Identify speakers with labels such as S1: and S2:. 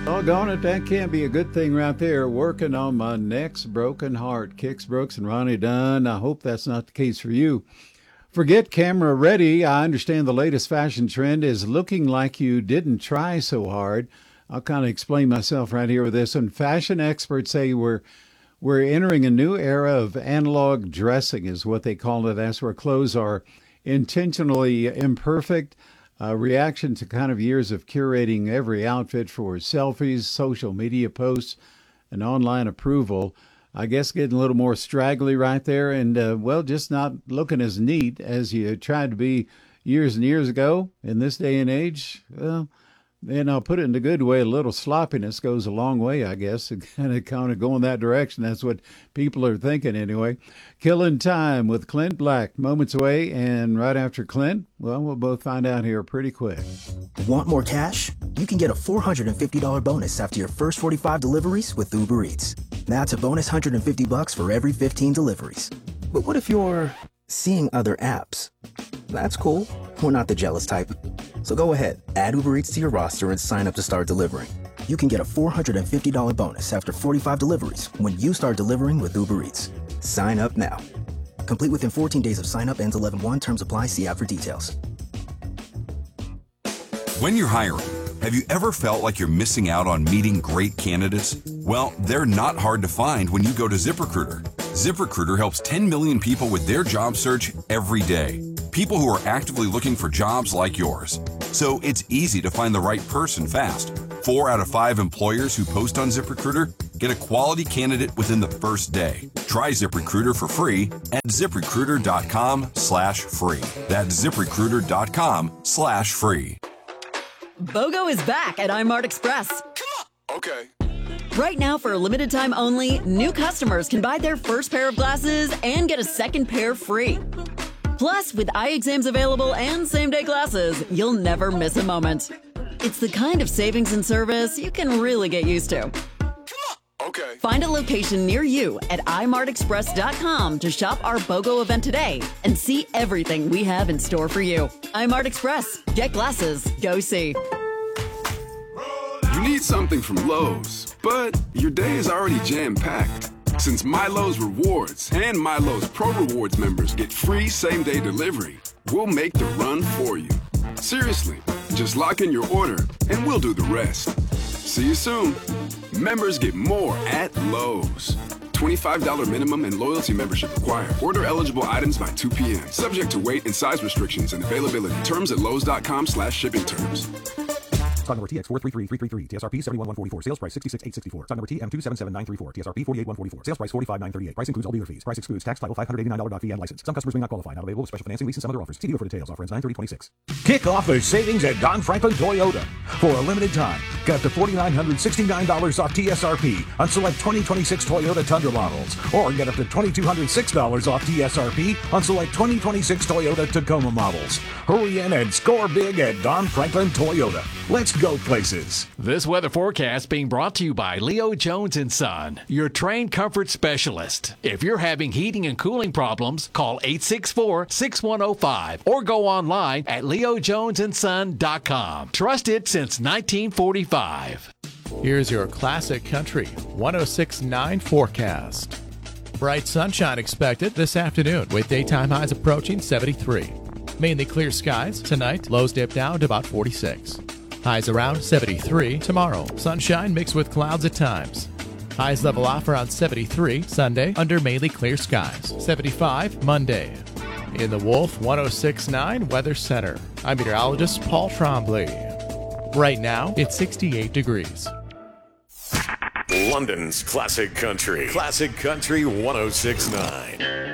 S1: Doggone it, that can't be a good thing right there. Working on my next broken heart. Kix Brooks and Ronnie Dunn. I hope that's not the case for you. Forget camera ready. I understand the latest fashion trend is looking like you didn't try so hard. I'll kind of explain myself right here with this one. Fashion experts say we're entering a new era of analog dressing is what they call it. That's where clothes are intentionally imperfect. Reaction to kind of years of curating every outfit for selfies, social media posts, and online approval. I guess getting a little more straggly right there and, just not looking as neat as you tried to be years and years ago. In this day and age, and I'll put it in a good way, a little sloppiness goes a long way, I guess, and kind of going that direction. That's what people are thinking anyway. Killing Time with Clint Black, moments away, and right after Clint, well, we'll both find out here pretty quick.
S2: Want more cash? You can get a $450 bonus after your first 45 deliveries with Uber Eats. That's a bonus $150 for every 15 deliveries. But what if you're seeing other apps? That's cool. We're not the jealous type. So go ahead, add Uber Eats to your roster and sign up to start delivering. You can get a $450 bonus after 45 deliveries when you start delivering with Uber Eats. Sign up now. Complete within 14 days of sign up, ends 11/1. Terms apply. See app for details.
S3: When you're hiring, have you ever felt like you're missing out on meeting great candidates? Well, they're not hard to find when you go to ZipRecruiter. ZipRecruiter helps 10 million people with their job search every day. People who are actively looking for jobs like yours. So it's easy to find the right person fast. 4 out of 5 employers who post on ZipRecruiter get a quality candidate within the first day. Try ZipRecruiter for free at ZipRecruiter.com/free. That's ZipRecruiter.com/free.
S4: BOGO is back at iMart Express.
S5: Come on. Okay.
S4: Right now, for a limited time only, new customers can buy their first pair of glasses and get a second pair free. Plus, with eye exams available and same-day glasses, you'll never miss a moment. It's the kind of savings and service you can really get used to.
S5: Okay.
S4: Find a location near you at imartexpress.com to shop our BOGO event today and see everything we have in store for you. iMart Express. Get glasses. Go see.
S5: You need something from Lowe's, but your day is already jam-packed. Since MyLowe's Rewards and MyLowe's Pro Rewards members get free same-day delivery, we'll make the run for you. Seriously, just lock in your order and we'll do the rest. See you soon. Members get more at Lowe's. $25 minimum and loyalty membership required. Order eligible items by 2 p.m. Subject to weight and size restrictions and availability. Terms at lowes.com/shipping terms.
S6: Stock number TX433333, TSRP 71144, sales price 66864. Stock number TM277934, TSRP 48144, sales price 45938. Price includes all dealer fees. Price excludes tax, title, $589 fee and license. Some customers may not qualify. Not available with special financing, lease, and some other offers. See dealer for details. Offer ends 9/30/26.
S7: Kick off the savings at Don Franklin Toyota. For a limited time, get up to $4,969 off TSRP on select 2026 Toyota Tundra models, or get up to $2,206 off TSRP on select 2026 Toyota Tacoma models. Hurry in and score big at Don Franklin Toyota. Let's go places.
S8: This weather forecast being brought to you by Leo Jones & Son, your train comfort specialist. If you're having heating and cooling problems, call 864-6105 or go online at leojonesandson.com. Trusted since 1945.
S9: Here's your classic country 106.9 forecast. Bright sunshine expected this afternoon with daytime highs approaching 73. Mainly clear skies tonight, lows dip down to about 46. Highs around 73 tomorrow. Sunshine mixed with clouds at times. Highs level off around 73 Sunday under mainly clear skies. 75 Monday. In the Wolf 106.9 Weather Center, I'm meteorologist Paul Trombley. Right now, it's 68 degrees.
S10: London's Classic Country. Classic Country 106.9.